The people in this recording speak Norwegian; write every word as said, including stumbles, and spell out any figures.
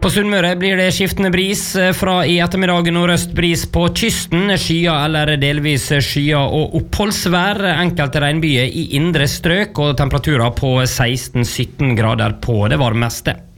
På Sunnmøre blir det skiftende bris fra i ettermiddag nordøst bris på kysten, skyer eller delvis skyer og oppholdsvær, enkelte regnbyer i indre strøk og temperaturer på seksten til sytten grader på det varmeste.